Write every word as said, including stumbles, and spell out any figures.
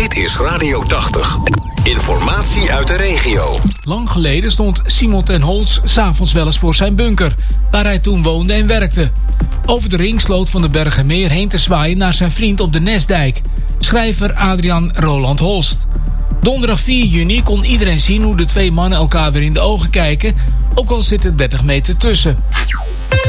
Dit is Radio tachtig. Informatie uit de regio. Lang geleden stond Simon ten Holtz 's avonds wel eens voor zijn bunker, waar hij toen woonde en werkte. Over de ringsloot van de Bergenmeer heen te zwaaien naar zijn vriend op de Nesdijk, schrijver Adriaan Roland Holst. Donderdag vier juni kon iedereen zien hoe de twee mannen elkaar weer in de ogen kijken, ook al zit er dertig meter tussen.